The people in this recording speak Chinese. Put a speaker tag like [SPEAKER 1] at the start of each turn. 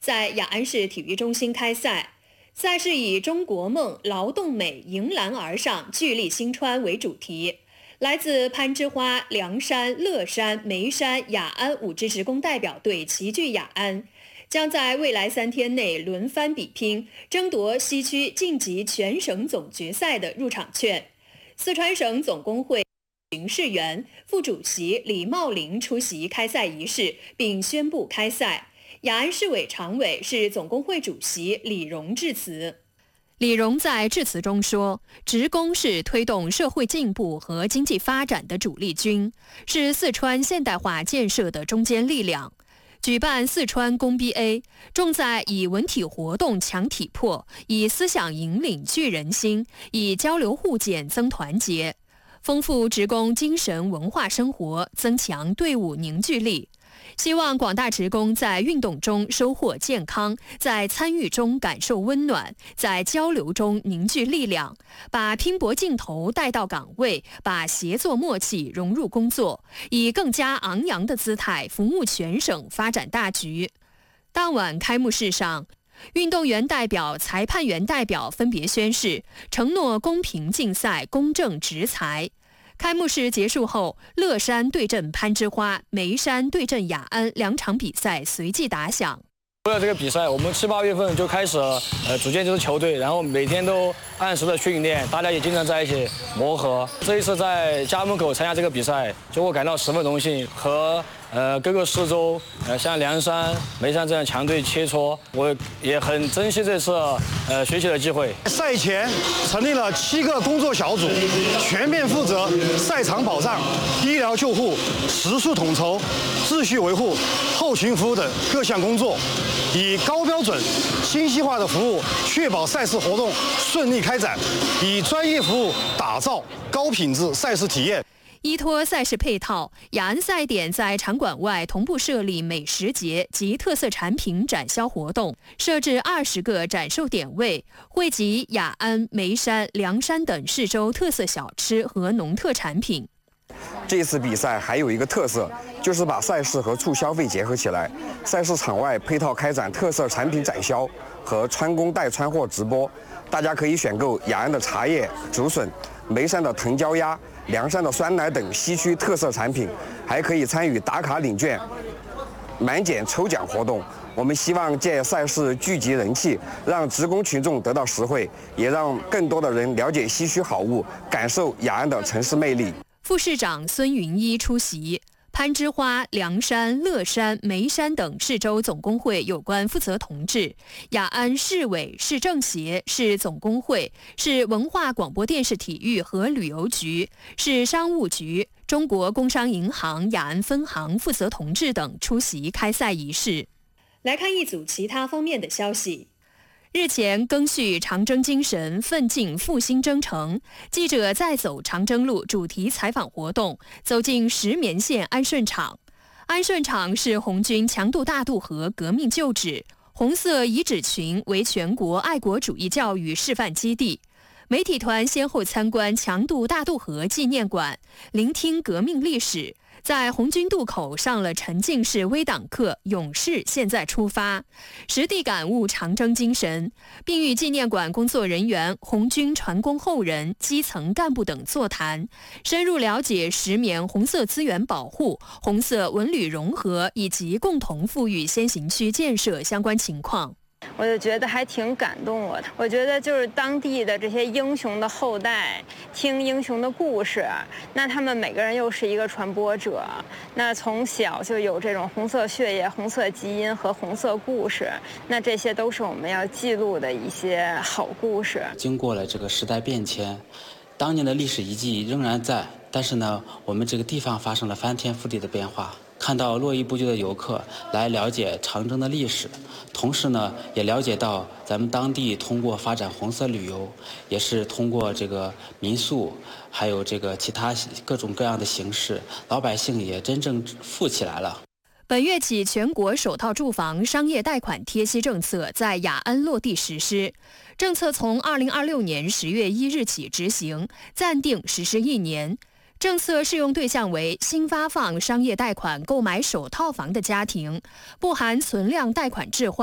[SPEAKER 1] 在雅安市体育中心开赛。赛事以"中国梦，劳动美，迎难而上，聚力兴川"为主题。来自攀枝花、凉山、乐山、眉山、雅安5支职工代表队齐聚雅安，将在未来3天内轮番比拼，争夺西区晋级全省总决赛的入场券。四川省总工会巡视员、副主席李茂林出席开赛仪式，并宣布开赛。雅安市委常委、市总工会主席李荣致辞。李荣在致辞中说，职工是推动社会进步和经济发展的主力军，是四川现代化建设的中坚力量。举办四川工 BA， 重在以文体活动强体魄，以思想引领聚人心，以交流互鉴增团结，丰富职工精神文化生活，增强队伍凝聚力。希望广大职工在运动中收获健康，在参与中感受温暖，在交流中凝聚力量，把拼搏劲头带到岗位，把协作默契融入工作，以更加昂扬的姿态服务全省发展大局。当晚开幕式上，运动员代表、裁判员代表分别宣誓，承诺公平竞赛、公正执裁。开幕式结束后，乐山对阵攀枝花，眉山对阵雅安2场比赛随即打响。
[SPEAKER 2] 为了这个比赛，我们7、8月份就开始组建这支球队，然后每天都按时的训练，大家也经常在一起磨合。这一次在家门口参加这个比赛，就我感到十分荣幸，和各个市州像凉山、眉山这样强队切磋，我也很珍惜这次学习的机会。
[SPEAKER 3] 赛前成立了7个工作小组，全面负责赛场保障、医疗救护、食宿统筹、秩序维护、后勤服务等各项工作，以高标准、信息化的服务确保赛事活动顺利开展，以专业服务打造高品质赛事体验。
[SPEAKER 1] 依托赛事配套，雅安赛点在场馆外同步设立美食节及特色产品展销活动，设置20个展售点位，汇集雅安、眉山、凉山等市州特色小吃和农特产品。
[SPEAKER 4] 这次比赛还有一个特色，就是把赛事和促消费结合起来。赛事场外配套开展特色产品展销和穿工代穿货直播，大家可以选购雅安的茶叶、竹笋、眉山的藤椒鸭、凉山的酸奶等西区特色产品，还可以参与打卡领券、满减抽奖活动。我们希望借赛事聚集人气，让职工群众得到实惠，也让更多的人了解西区好物，感受雅安的城市魅力。
[SPEAKER 1] 副市长孙云一出席。攀枝花、凉山、乐山、眉山等市州总工会有关负责同志，雅安市委、市政协、市总工会、市文化广播电视体育和旅游局、市商务局、中国工商银行雅安分行负责同志等出席开赛仪式。来看一组其他方面的消息。日前，赓续长征精神，奋进复兴征程。记者再走长征路主题采访活动，走进石棉县安顺厂。安顺厂是红军强渡大渡河革命旧址，红色遗址群为全国爱国主义教育示范基地。媒体团先后参观强渡大渡河纪念馆，聆听革命历史。在红军渡口上了沉浸式微党课《勇士现在出发》，实地感悟长征精神，并与纪念馆工作人员、红军传功后人、基层干部等座谈，深入了解石棉红色资源保护、红色文旅融合以及共同富裕先行区建设相关情况。
[SPEAKER 5] 我就觉得还挺感动我的。我觉得就是当地的这些英雄的后代，听英雄的故事，那他们每个人又是一个传播者，那从小就有这种红色血液、红色基因和红色故事，那这些都是我们要记录的一些好故事。
[SPEAKER 6] 经过了这个时代变迁，当年的历史遗迹仍然在，但是呢，我们这个地方发生了翻天覆地的变化。看到络绎不绝的游客来了解长征的历史，同时呢，也了解到咱们当地通过发展红色旅游，也是通过这个民宿，还有这个其他各种各样的形式，老百姓也真正富起来了。
[SPEAKER 1] 本月起，全国首套住房商业贷款贴息政策在雅安落地实施。政策从2026年10月1日起执行，暂定实施1年。政策适用对象为新发放商业贷款购买首套房的家庭，不含存量贷款置换。